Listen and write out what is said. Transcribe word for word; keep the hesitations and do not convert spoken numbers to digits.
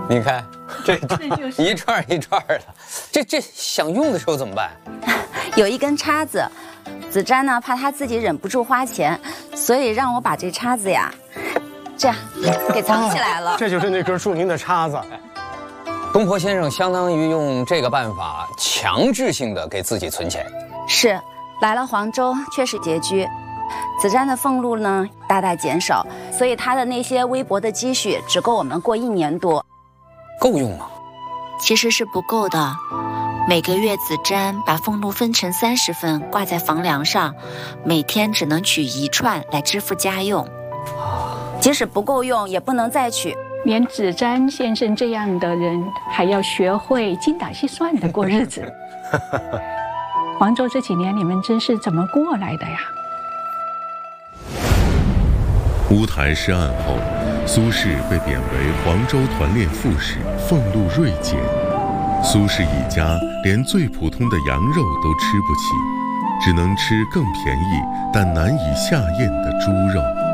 你看，这一串一串的，这这想用的时候怎么办？ 有一根叉子，子瞻呢怕他自己忍不住花钱，所以让我把这叉子呀，这样给藏起来了。 哦、这就是那根著名的叉子。 东坡先生相当于用这个办法强制性的给自己存钱。 是，来了黄州确实拮据，子瞻的俸禄呢大大减少，所以他的那些微薄的积蓄只够我们过一年多。 够用吗？ 其实是不够的。每个月子瞻把俸禄分成三十份挂在房梁上，每天只能取一串来支付家用。 即使不够用，也不能再取。 连子瞻先生这样的人，还要学会精打细算的过日子。黄州这几年你们真是怎么过来的呀？ 乌台诗案后，苏轼被贬为黄州团练副使，俸禄锐减。苏轼一家连最普通的羊肉都吃不起，只能吃更便宜但难以下咽的猪肉。